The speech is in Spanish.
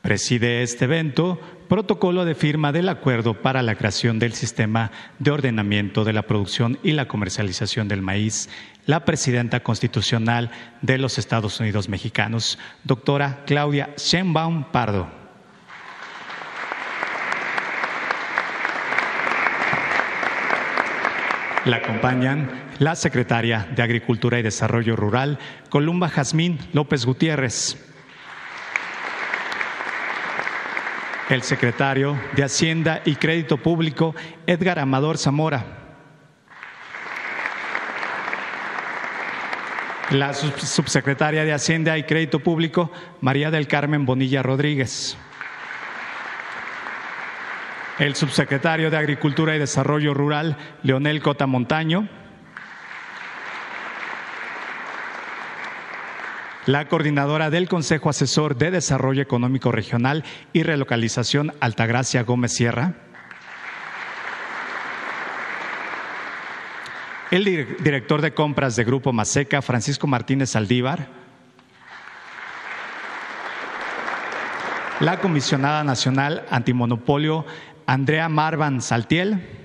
Preside este evento, protocolo de firma del acuerdo para la creación del sistema de ordenamiento de la producción y la comercialización del maíz, la presidenta constitucional de los Estados Unidos mexicanos, doctora Claudia Sheinbaum Pardo. La acompañan la secretaria de Agricultura y Desarrollo Rural, Columba Jazmín López Gutiérrez. El secretario de Hacienda y Crédito Público, Edgar Amador Zamora. La subsecretaria de Hacienda y Crédito Público, María del Carmen Bonilla Rodríguez. El subsecretario de Agricultura y Desarrollo Rural, Leonel Cota Montaño. La coordinadora del Consejo Asesor de Desarrollo Económico Regional y Relocalización, Altagracia Gómez Sierra. El director de compras de Grupo Maseca, Francisco Martínez Saldívar. La comisionada nacional antimonopolio, Andrea Marvan Saltiel.